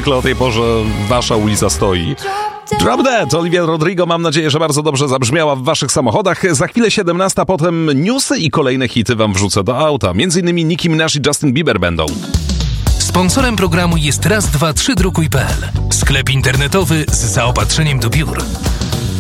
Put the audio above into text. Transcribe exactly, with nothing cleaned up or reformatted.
zwykle o tej porze wasza ulica stoi. Drop Dead, Olivia Rodrigo, mam nadzieję, że bardzo dobrze zabrzmiała w waszych samochodach. Za chwilę siedemnasta, potem newsy i kolejne hity wam wrzucę do auta. Między innymi Nicki Minaj i Justin Bieber będą. Sponsorem programu jest raz dwa trzy drukuj kropka pe el. Sklep internetowy z zaopatrzeniem do biur.